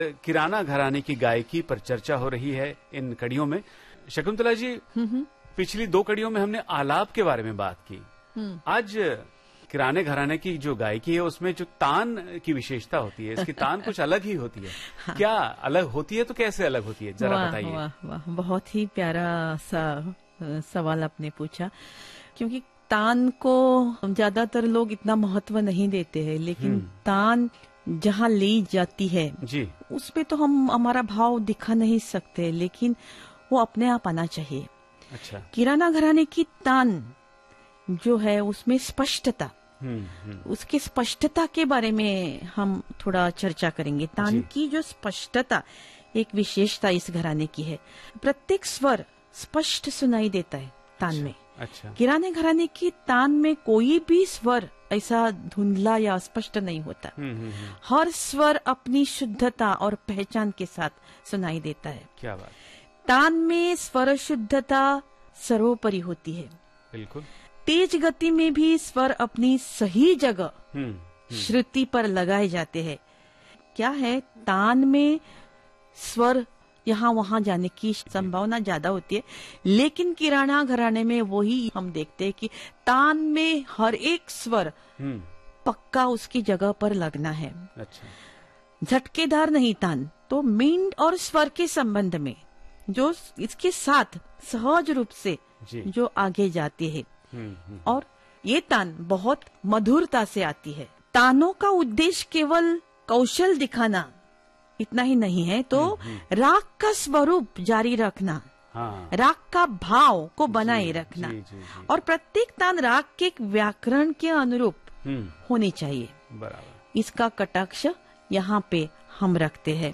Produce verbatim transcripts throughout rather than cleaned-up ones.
किराना घराने की गायकी पर चर्चा हो रही है इन कड़ियों में। शकुंतला जी, पिछली दो कड़ियों में हमने आलाप के बारे में बात की। आज किराने घराने की जो गायकी है उसमें जो तान की विशेषता होती है, इसकी तान कुछ अलग ही होती है। हाँ। क्या अलग होती है तो कैसे अलग होती है, जरा बताइए। वाह वाह, बहुत ही प्यारा सा सवाल आपने पूछा, क्योंकि तान को ज्यादातर लोग इतना महत्व नहीं देते हैं, लेकिन तान जहाँ ली जाती है जी, उसमें तो हम हमारा भाव दिखा नहीं सकते, लेकिन वो अपने आप आना चाहिए। अच्छा। किराना घराने की तान जो है उसमें स्पष्टता, हम्म, हम्म। उसकी स्पष्टता के बारे में हम थोड़ा चर्चा करेंगे। तान की जो स्पष्टता एक विशेषता इस घराने की है। प्रत्येक स्वर स्पष्ट सुनाई देता है तान अच्छा, में। अच्छा। किराने घराने की तान में कोई भी स्वर ऐसा धुंधला या स्पष्ट नहीं होता। हम्म, हम्म। हर स्वर अपनी शुद्धता और पहचान के साथ सुनाई देता है। क्या बात। तान में स्वर शुद्धता सर्वोपरि होती है। बिल्कुल। तेज गति में भी स्वर अपनी सही जगह श्रुति पर लगाए जाते हैं। क्या है, तान में स्वर यहाँ वहाँ जाने की संभावना ज्यादा होती है, लेकिन किराना घराने में वही हम देखते हैं कि तान में हर एक स्वर पक्का उसकी जगह पर लगना है। अच्छा। झटकेदार नहीं तान, तो मींड और स्वर के संबंध में जो इसके साथ सहज रूप से जो आगे जाती है, और ये तान बहुत मधुरता से आती है। तानों का उद्देश्य केवल कौशल दिखाना इतना ही नहीं है, तो राग का स्वरूप जारी रखना, हाँ। राग का भाव को बनाए रखना, जी, जी, जी। और प्रत्येक तान राग के व्याकरण के अनुरूप होनी चाहिए। बराबर। इसका कटाक्ष यहाँ पे हम रखते हैं।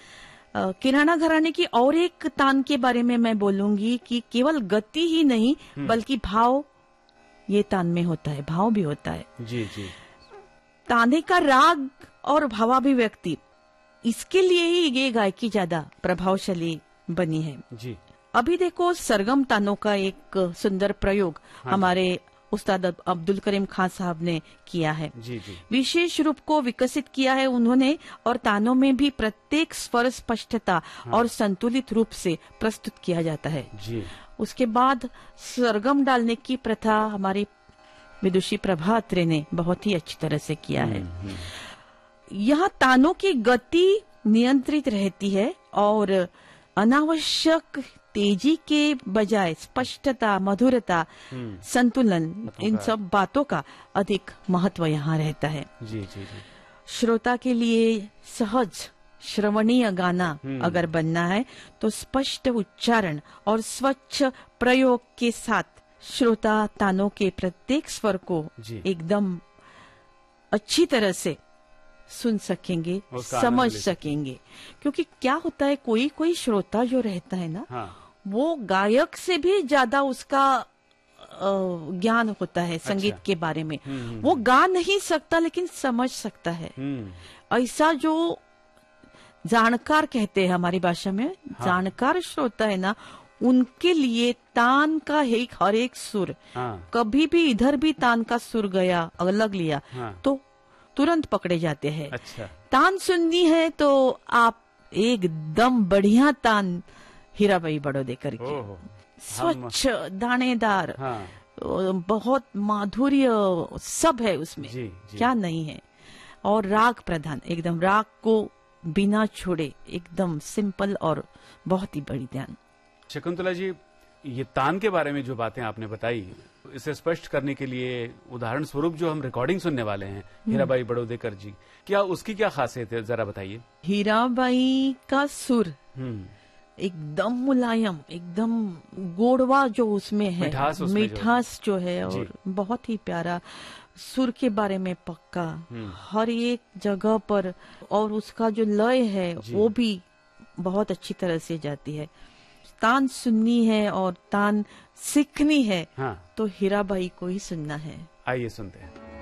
किराना घराने की और एक तान के बारे में मैं बोलूंगी कि केवल गति ही नहीं बल्कि भाव ये तान में होता है, भाव भी होता है। जी जी। ताने का राग और भावाभिव्यक्ति, इसके लिए ही ये गायकी ज्यादा प्रभावशाली बनी है। जी। अभी देखो, सरगम तानों का एक सुंदर प्रयोग हाँ हमारे उस्ताद अब्दुल करीम खान साहब ने किया है। जी जी। विशेष रूप को विकसित किया है उन्होंने, और तानों में भी प्रत्येक स्वर स्पष्टता हाँ। और संतुलित रूप से प्रस्तुत किया जाता है। जी। उसके बाद सरगम डालने की प्रथा हमारी विदुषी प्रभा अत्रे ने बहुत ही अच्छी तरह से किया है। यहाँ तानों की गति नियंत्रित रहती है और अनावश्यक तेजी के बजाय स्पष्टता, मधुरता, संतुलन, इन सब बातों का अधिक महत्व यहाँ रहता है। जी जी जी। श्रोता के लिए सहज श्रवणीय गाना अगर बनना है तो स्पष्ट उच्चारण और स्वच्छ प्रयोग के साथ श्रोता तानों के प्रत्येक स्वर को एकदम अच्छी तरह से सुन सकेंगे, समझ सकेंगे। क्योंकि क्या होता है, कोई कोई श्रोता जो रहता है ना, हाँ। वो गायक से भी ज्यादा उसका ज्ञान होता है संगीत अच्छा। के बारे में। वो गा नहीं सकता लेकिन समझ सकता है। ऐसा जो जानकार कहते हैं हमारी भाषा में, हाँ। जानकार श्रोता है ना, उनके लिए तान का एक हर एक सुर, हाँ। कभी भी इधर भी तान का सुर गया अलग लिया, हाँ। तो तुरंत पकड़े जाते हैं। अच्छा। तान सुननी है तो आप एकदम बढ़िया तान हीराबाई बड़ौदे करके, स्वच्छ दानेदार, हाँ। बहुत माधुर्य सब है उसमें, जी, जी। क्या नहीं है, और राग प्रधान, एकदम राग को बिना छोड़े, एकदम सिंपल और बहुत ही बड़ी ध्यान। शकुंतला जी, ये तान के बारे में जो बातें आपने बताई, इसे स्पष्ट करने के लिए उदाहरण स्वरूप जो हम रिकॉर्डिंग सुनने वाले हैं हीराबाई बड़ौदेकर जी, क्या उसकी क्या खासियत है, जरा बताइए। हीराबाई का सुर एकदम मुलायम, एकदम गोड़वा जो उसमें है, मिठास, उसमें मिठास जो, जो है, और बहुत ही प्यारा सुर के बारे में पक्का हर एक जगह पर, और उसका जो लय है वो भी बहुत अच्छी तरह से जाती है। तान सुननी है और तान सीखनी है, हाँ। तो हीराबाई को ही सुनना है। आइए सुनते हैं।